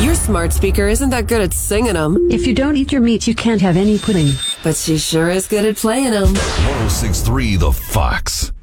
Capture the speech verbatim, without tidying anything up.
Your smart speaker isn't that good at singing them. If you don't eat your meat, you can't have any pudding. But she sure is good at playing them. one oh six point three The Fox.